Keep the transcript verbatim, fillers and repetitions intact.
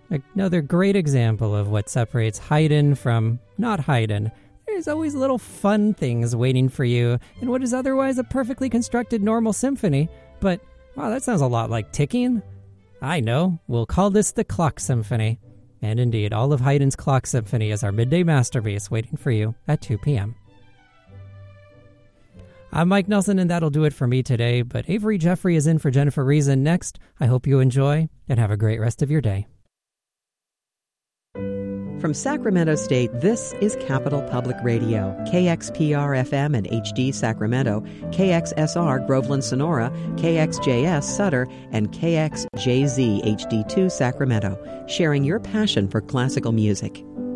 Another great example of what separates Haydn from not Haydn. There's always little fun things waiting for you in what is otherwise a perfectly constructed normal symphony. But, wow, that sounds a lot like ticking. I know, we'll call this the Clock Symphony. And indeed, all of Haydn's Clock Symphony is our midday masterpiece waiting for you at two p.m. I'm Mike Nelson, and that'll do it for me today, but Avery Jeffrey is in for Jennifer Reason next. I hope you enjoy, and have a great rest of your day. From Sacramento State, this is Capital Public Radio, K X P R F M and H D Sacramento, K X S R Groveland Sonora, K X J S Sutter, and K X J Z H D two Sacramento, sharing your passion for classical music.